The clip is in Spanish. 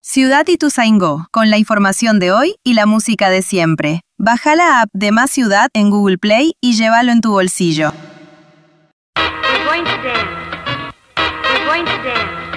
Ciudad Ituzaingó, con la información de hoy y la música de siempre. Baja la app de Más Ciudad en Google Play y llévalo en tu bolsillo. We're going to dance. We're going to dance.